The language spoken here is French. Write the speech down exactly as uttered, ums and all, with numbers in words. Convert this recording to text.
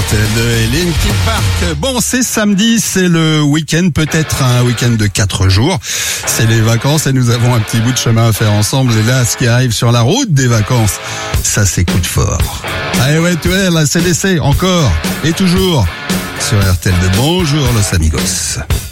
de Linkin Park. Bon, c'est samedi, c'est le week-end, peut-être un week-end de quatre jours. C'est les vacances et nous avons un petit bout de chemin à faire ensemble. Et là, ce qui arrive sur la route des vacances, ça s'écoute fort. Allez, ouais, tu es la C D C, encore et toujours sur R T L deux. Bonjour, los amigos.